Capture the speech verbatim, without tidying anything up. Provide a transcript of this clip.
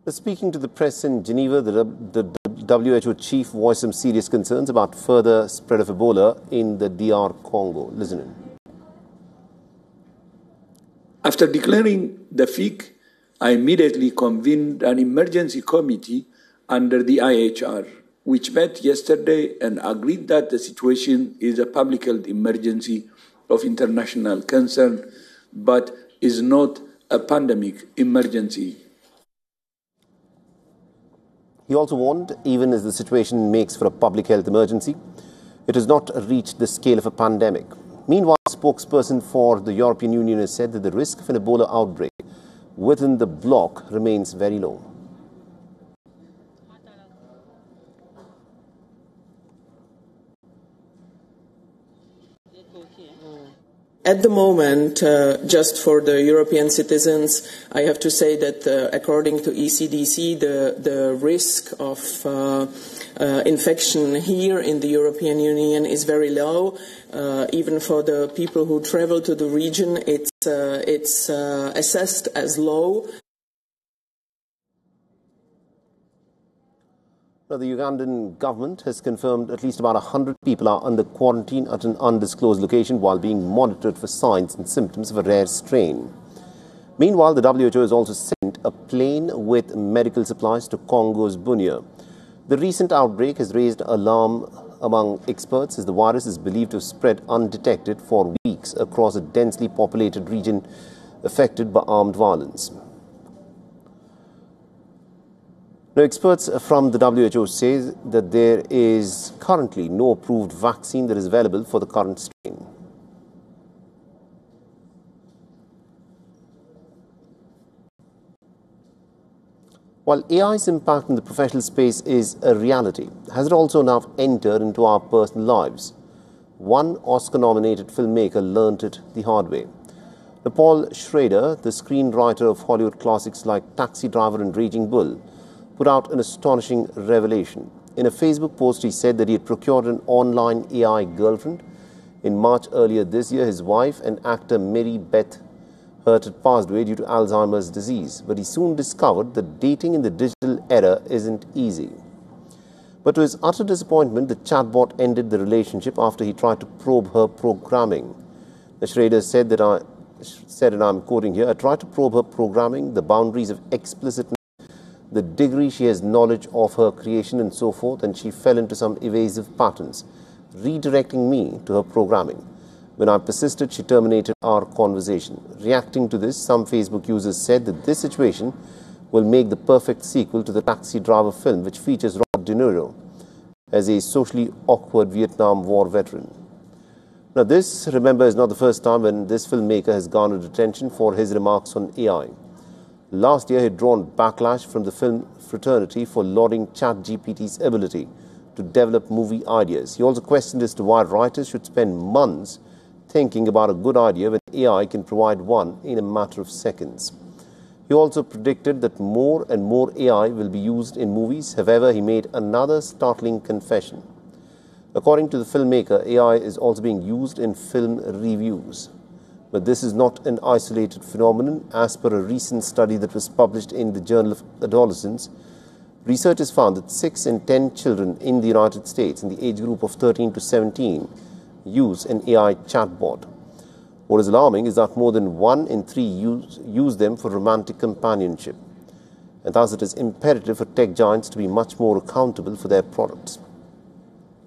Speaking to the press in Geneva, the, the W H O chief voiced some serious concerns about further spread of Ebola in the D R Congo. Listen in. After declaring the F I C, I immediately convened an emergency committee under the I H R, which met yesterday and agreed that the situation is a public health emergency of international concern, but is not a pandemic emergency. He also warned, even as the situation makes for a public health emergency, it has not reached the scale of a pandemic. Meanwhile, a spokesperson for the European Union has said that the risk of an Ebola outbreak within the bloc remains very low. At the moment, uh, just for the European citizens, I have to say that uh, according to E C D C, the, the risk of uh, uh, infection here in the European Union is very low. Uh, even for the people who travel to the region, it's, uh, it's uh, assessed as low. Now, the Ugandan government has confirmed at least about one hundred people are under quarantine at an undisclosed location while being monitored for signs and symptoms of a rare strain. Meanwhile, the W H O has also sent a plane with medical supplies to Congo's Bunia. The recent outbreak has raised alarm among experts as the virus is believed to have spread undetected for weeks across a densely populated region affected by armed violence. Now, experts from the W H O say that there is currently no approved vaccine that is available for the current strain. While A I's impact in the professional space is a reality, has it also now entered into our personal lives? One Oscar-nominated filmmaker learnt it the hard way. Now, Paul Schrader, the screenwriter of Hollywood classics like Taxi Driver and Raging Bull, put out an astonishing revelation. In a Facebook post, he said that he had procured an online A I girlfriend. In March earlier this year, his wife and actor Mary Beth Hurt had passed away due to Alzheimer's disease. But he soon discovered that dating in the digital era isn't easy. But to his utter disappointment, the chatbot ended the relationship after he tried to probe her programming. The Schrader said that I said, and I'm quoting here, I tried to probe her programming, the boundaries of explicitness, the degree she has knowledge of her creation and so forth, and she fell into some evasive patterns, redirecting me to her programming. When I persisted, she terminated our conversation. Reacting to this, some Facebook users said that this situation will make the perfect sequel to the Taxi Driver film, which features Robert De Niro as a socially awkward Vietnam War veteran. Now, this, remember, is not the first time when this filmmaker has garnered attention for his remarks on A I. Last year, he had drawn backlash from the film fraternity for lauding ChatGPT's ability to develop movie ideas. He also questioned as to why writers should spend months thinking about a good idea when A I can provide one in a matter of seconds. He also predicted that more and more A I will be used in movies. However, he made another startling confession. According to the filmmaker, A I is also being used in film reviews. But this is not an isolated phenomenon. As per a recent study that was published in the Journal of Adolescence, researchers found that six in ten children in the United States in the age group of thirteen to seventeen use an A I chatbot. What is alarming is that more than one in three use, use them for romantic companionship. And thus it is imperative for tech giants to be much more accountable for their products.